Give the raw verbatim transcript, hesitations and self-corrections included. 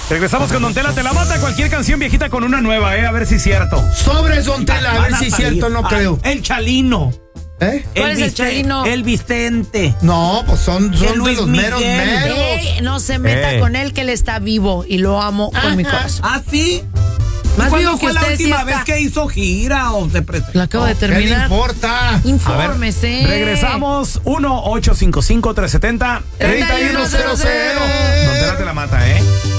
Regresamos con Don Tela Te la Mata. Cualquier canción viejita con una nueva, ¿eh? A ver si es cierto. Sobres, Don Tela, a ver si es cierto, no creo. El Chalino. ¿Eh? ¿Cuál es el Chalino? El Vicente. No, pues son, son de Luis los meros Miguel. meros. Ey, no se meta Eh. con él, que él está vivo y lo amo con mi corazón. ¿Ah, sí? Más ¿Cuándo vivo que fue la usted sí última está. vez que hizo gira o se presentó? Lo acabo de ¿Qué le terminar. importa? Infórmese. Regresamos. uno ocho cinco cinco, tres siete cero, tres uno cero cero. Don Tela Te la Mata, ¿eh?